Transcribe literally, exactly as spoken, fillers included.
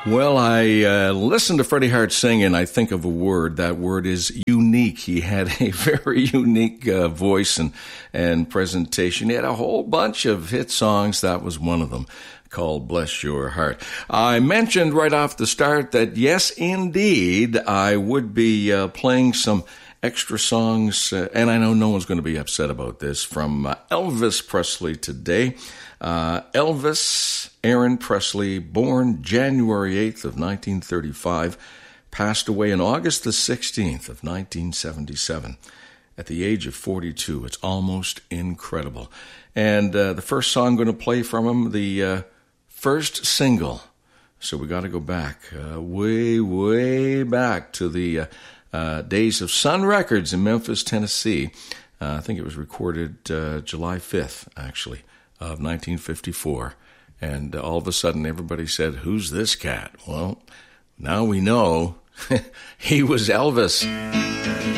Well, I uh, listen to Freddie Hart sing, and I think of a word. That word is unique. He had a very unique uh, voice and, and presentation. He had a whole bunch of hit songs. That was one of them, called Bless Your Heart. I mentioned right off the start that, yes, indeed, I would be uh, playing some extra songs, uh, and I know no one's going to be upset about this, from uh, Elvis Presley today. Uh, Elvis Aaron Presley, born January eighth of nineteen thirty-five, passed away on August the sixteenth of nineteen seventy-seven at the age of forty-two. It's almost incredible. And uh, the first song I'm going to play from him, the uh, first single. So we got to go back, uh, way, way back to the uh, uh, days of Sun Records in Memphis, Tennessee. Uh, I think it was recorded uh, July fifth, actually, of nineteen fifty-four. And uh, all of a sudden, everybody said, "Who's this cat?" Well, now we know he was Elvis.